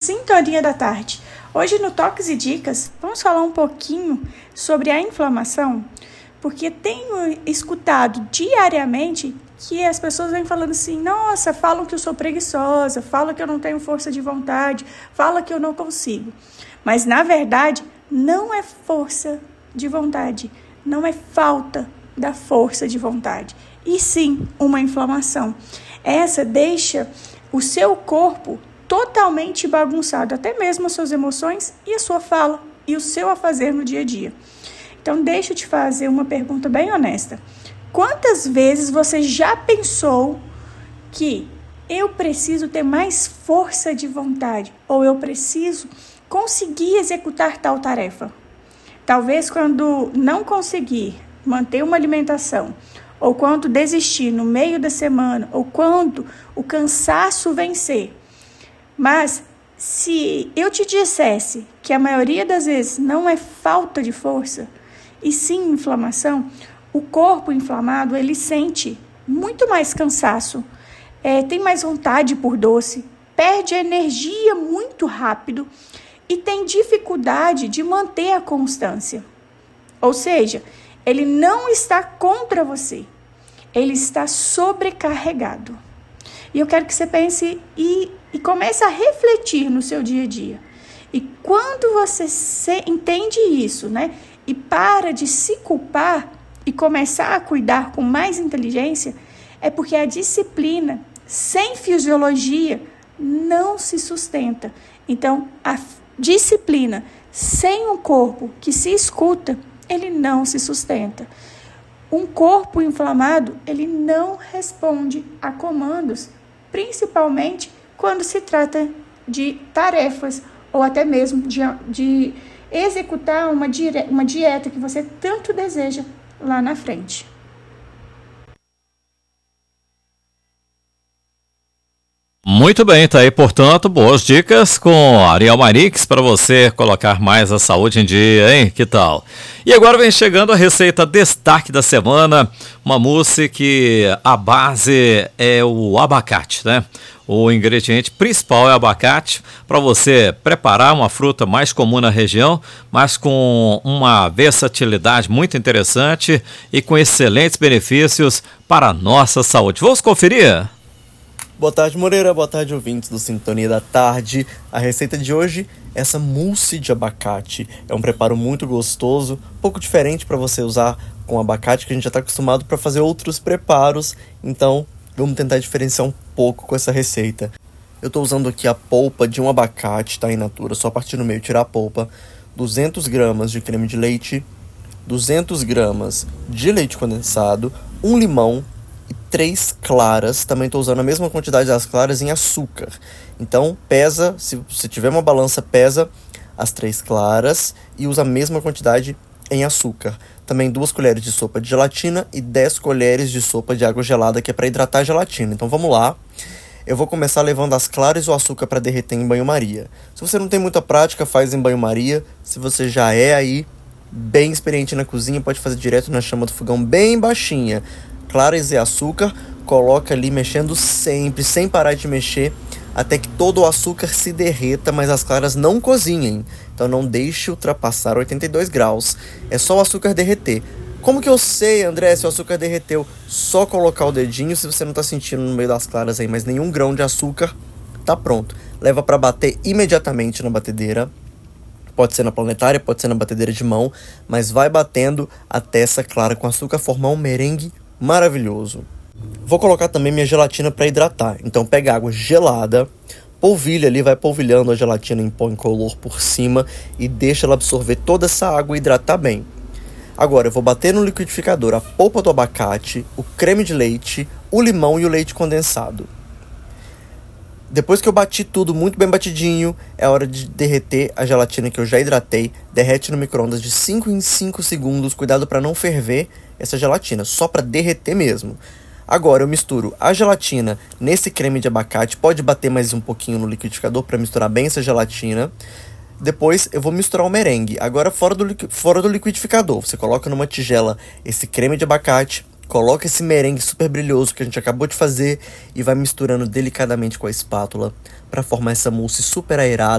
Sintonia da Tarde. Hoje no Toques e Dicas, vamos falar um pouquinho sobre a inflamação, porque tenho escutado diariamente que as pessoas vêm falando assim, nossa, falam que eu sou preguiçosa, falam que eu não tenho força de vontade, falam que eu não consigo. Mas, na verdade, não é força de vontade, não é falta da força de vontade, e sim uma inflamação. Essa deixa o seu corpo totalmente bagunçado, até mesmo as suas emoções e a sua fala e o seu afazer no dia a dia. Então, deixa eu te fazer uma pergunta bem honesta. Quantas vezes você já pensou que eu preciso ter mais força de vontade ou eu preciso conseguir executar tal tarefa? Talvez quando não conseguir manter uma alimentação, ou quando desistir no meio da semana, ou quando o cansaço vencer. Mas se eu te dissesse que a maioria das vezes não é falta de força, e sim inflamação, o corpo inflamado, ele sente muito mais cansaço, tem mais vontade por doce, perde energia muito rápido e tem dificuldade de manter a constância. Ou seja, ele não está contra você, ele está sobrecarregado. E eu quero que você pense e comece a refletir no seu dia a dia. E quando você entende isso, né, e para de se culpar e começar a cuidar com mais inteligência, é porque a disciplina sem fisiologia não se sustenta. Então, a disciplina sem um corpo que se escuta, ele não se sustenta. Um corpo inflamado, ele não responde a comandos, principalmente quando se trata de tarefas ou até mesmo de executar uma dieta que você tanto deseja lá na frente. Muito bem, tá aí, portanto, boas dicas com Ariel Marix para você colocar mais a saúde em dia, hein? Que tal? E agora vem chegando a receita destaque da semana, uma mousse que a base é o abacate, né? O ingrediente principal é abacate, para você preparar uma fruta mais comum na região, mas com uma versatilidade muito interessante e com excelentes benefícios para a nossa saúde. Vamos conferir? Boa tarde, Moreira. Boa tarde, ouvintes do Sintonia da Tarde. A receita de hoje é essa mousse de abacate. É um preparo muito gostoso, um pouco diferente para você usar com abacate, que a gente já está acostumado para fazer outros preparos. Então, vamos tentar diferenciar um pouco com essa receita. Eu estou usando aqui a polpa de um abacate, tá, in natura, só partir no meio, tirar a polpa. 200 gramas de creme de leite, 200 gramas de leite condensado, um limão, 3 claras, também estou usando a mesma quantidade das claras em açúcar. Então, pesa, se você tiver uma balança, pesa as 3 claras e usa a mesma quantidade em açúcar. Também 2 colheres de sopa de gelatina e 10 colheres de sopa de água gelada, que é para hidratar a gelatina. Então, vamos lá. Eu vou começar levando as claras e o açúcar para derreter em banho-maria. Se você não tem muita prática, faz em banho-maria. Se você já é aí bem experiente na cozinha, pode fazer direto na chama do fogão bem baixinha. Claras e açúcar, coloca ali mexendo sempre, sem parar de mexer, até que todo o açúcar se derreta, mas as claras não cozinhem. Então não deixe ultrapassar 82 graus, é só o açúcar derreter. Como que eu sei, André, se o açúcar derreteu? Só colocar o dedinho, se você não está sentindo no meio das claras aí, mas nenhum grão de açúcar, tá pronto. Leva para bater imediatamente na batedeira. Pode ser na planetária, pode ser na batedeira de mão, mas vai batendo até essa clara com açúcar formar um merengue maravilhoso. Vou colocar também minha gelatina para hidratar. Então pega água gelada, polvilha ali, vai polvilhando a gelatina em pó incolor por cima e deixa ela absorver toda essa água e hidratar bem. Agora eu vou bater no liquidificador a polpa do abacate, o creme de leite, o limão e o leite condensado. Depois que eu bati tudo muito bem batidinho, é hora de derreter a gelatina que eu já hidratei. Derrete no micro-ondas de 5 em 5 segundos. Cuidado para não ferver essa gelatina, só para derreter mesmo. Agora eu misturo a gelatina nesse creme de abacate. Pode bater mais um pouquinho no liquidificador para misturar bem essa gelatina. Depois eu vou misturar o merengue. Agora fora do liquidificador. Você coloca numa tigela esse creme de abacate. Coloca esse merengue super brilhoso que a gente acabou de fazer e vai misturando delicadamente com a espátula para formar essa mousse super aerada.